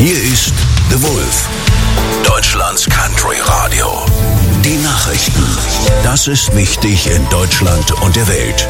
Hier ist The Wolf, Deutschlands Country Radio. Die Nachrichten. Das ist wichtig in Deutschland und der Welt.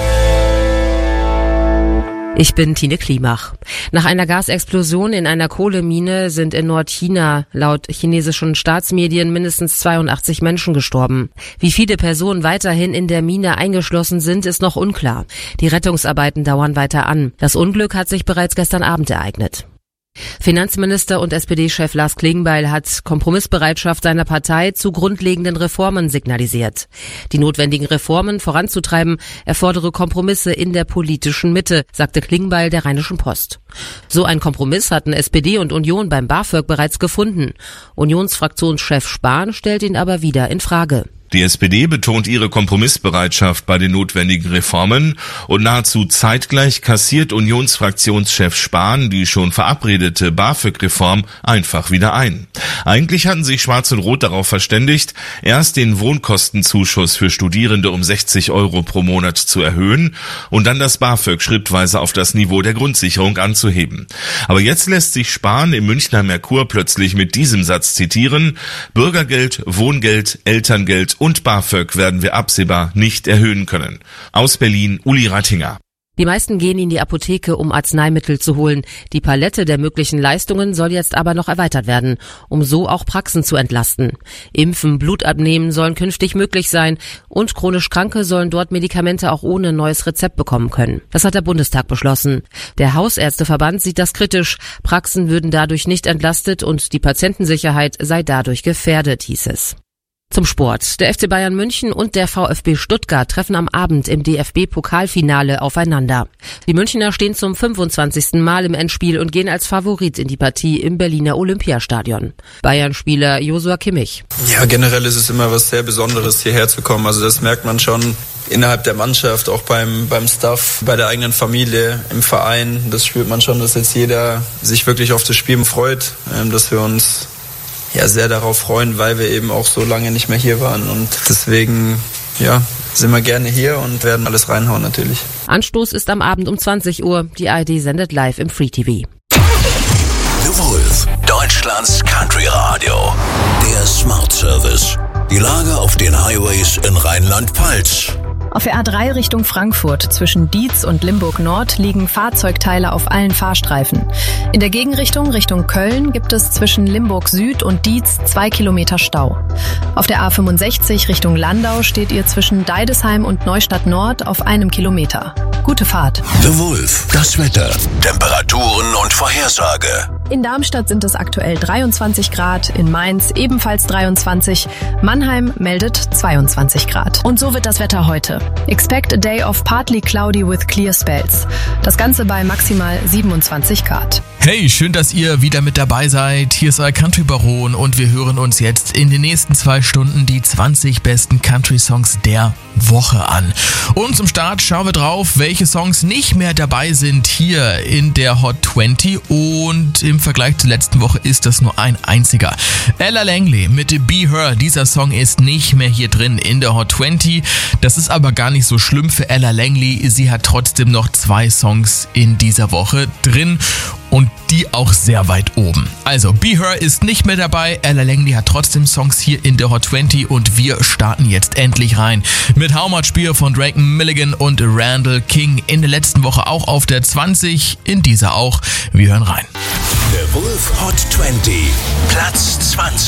Ich bin Tine Klimach. Nach einer Gasexplosion in einer Kohlemine sind in Nordchina laut chinesischen Staatsmedien mindestens 82 Menschen gestorben. Wie viele Personen weiterhin in der Mine eingeschlossen sind, ist noch unklar. Die Rettungsarbeiten dauern weiter an. Das Unglück hat sich bereits gestern Abend ereignet. Finanzminister und SPD-Chef Lars Klingbeil hat Kompromissbereitschaft seiner Partei zu grundlegenden Reformen signalisiert. Die notwendigen Reformen voranzutreiben erfordere Kompromisse in der politischen Mitte, sagte Klingbeil der Rheinischen Post. So ein Kompromiss hatten SPD und Union beim BAföG bereits gefunden. Unionsfraktionschef Spahn stellt ihn aber wieder in Frage. Die SPD betont ihre Kompromissbereitschaft bei den notwendigen Reformen und nahezu zeitgleich kassiert Unionsfraktionschef Spahn die schon verabredete BAföG-Reform einfach wieder ein. Eigentlich hatten sich Schwarz und Rot darauf verständigt, erst den Wohnkostenzuschuss für Studierende um 60 € pro Monat zu erhöhen und dann das BAföG schrittweise auf das Niveau der Grundsicherung anzuheben. Aber jetzt lässt sich Spahn im Münchner Merkur plötzlich mit diesem Satz zitieren: Bürgergeld, Wohngeld, Elterngeld und BAföG werden wir absehbar nicht erhöhen können. Aus Berlin, Uli Rattinger. Die meisten gehen in die Apotheke, um Arzneimittel zu holen. Die Palette der möglichen Leistungen soll jetzt aber noch erweitert werden, um so auch Praxen zu entlasten. Impfen, Blut abnehmen sollen künftig möglich sein und chronisch Kranke sollen dort Medikamente auch ohne neues Rezept bekommen können. Das hat der Bundestag beschlossen. Der Hausärzteverband sieht das kritisch. Praxen würden dadurch nicht entlastet und die Patientensicherheit sei dadurch gefährdet, hieß es. Zum Sport. Der FC Bayern München und der VfB Stuttgart treffen am Abend im DFB-Pokalfinale aufeinander. Die Münchner stehen zum 25. Mal im Endspiel und gehen als Favorit in die Partie im Berliner Olympiastadion. Bayern-Spieler Joshua Kimmich. Ja, generell ist es immer was sehr Besonderes, hierher zu kommen. Also das merkt man schon innerhalb der Mannschaft, auch beim Staff, bei der eigenen Familie, im Verein. Das spürt man schon, dass jetzt jeder sich wirklich auf das Spiel freut, dass wir uns sehr darauf freuen, weil wir eben auch so lange nicht mehr hier waren. Und deswegen, sind wir gerne hier und werden alles reinhauen natürlich. Anstoß ist am Abend um 20 Uhr. Die ARD sendet live im Free TV. The Wolf, Deutschlands Country Radio. Der Smart Service. Die Lage auf den Highways in Rheinland-Pfalz. Auf der A3 Richtung Frankfurt zwischen Dietz und Limburg Nord liegen Fahrzeugteile auf allen Fahrstreifen. In der Gegenrichtung Richtung Köln gibt es zwischen Limburg Süd und Dietz 2 Kilometer Stau. Auf der A65 Richtung Landau steht ihr zwischen Deidesheim und Neustadt Nord auf 1 Kilometer. Gute Fahrt. The Wolf, das Wetter, Temperaturen und Vorhersage. In Darmstadt sind es aktuell 23 Grad, in Mainz ebenfalls 23, Mannheim meldet 22 Grad. Und so wird das Wetter heute. Expect a day of partly cloudy with clear spells. Das Ganze bei maximal 27 Grad. Hey, schön, dass ihr wieder mit dabei seid. Hier ist euer Country Baron und wir hören uns jetzt in den nächsten 2 Stunden die 20 besten Country-Songs der Woche an. Und zum Start schauen wir drauf, welche Songs nicht mehr dabei sind hier in der Hot 20 und im Vergleich zur letzten Woche ist das nur ein einziger. Ella Langley mit Be Her, dieser Song ist nicht mehr hier drin in der Hot 20. Das ist aber gar nicht so schlimm für Ella Langley. Sie hat trotzdem noch 2 Songs in dieser Woche drin und die auch sehr weit oben. Also Be Her ist nicht mehr dabei, Ella Langley hat trotzdem Songs hier in der Hot 20 und wir starten jetzt endlich rein mit How Much Beer von Drake Milligan und Randall King. In der letzten Woche auch auf der 20, in dieser auch. Wir hören rein. The Wolf Hot 20, Platz 20.